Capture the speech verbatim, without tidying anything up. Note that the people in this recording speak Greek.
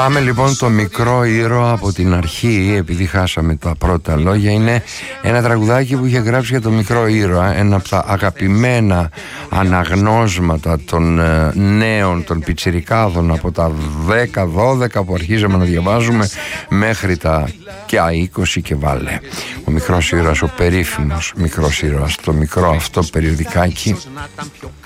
Πάμε λοιπόν το μικρό ήρωα από την αρχή, επειδή χάσαμε τα πρώτα λόγια. Είναι ένα τραγουδάκι που είχε γράψει για το μικρό ήρωα, ένα από τα αγαπημένα αναγνώσματα των ε, νέων, των πιτσιρικάδων από τα δέκα δώδεκα που αρχίζαμε να διαβάζουμε μέχρι τα και είκοσι και βάλε. Ο μικρός ήρωας, ο περίφημος μικρός ήρωας, το μικρό αυτό περιοδικάκι